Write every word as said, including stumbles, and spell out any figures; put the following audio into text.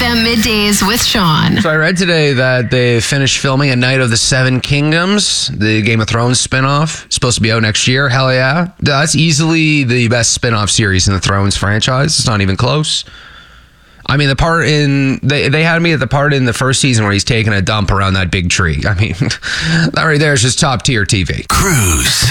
F M Middays with Sean. So I read today that they finished filming A Night of the Seven Kingdoms, the Game of Thrones spinoff. It's supposed to be out next year. Hell yeah. That's easily the best spinoff series in the Thrones franchise. It's not even close. I mean, the part in... They, they had me at the part in the first season where he's taking a dump around that big tree. I mean, that right there is just top tier T V. Cruise.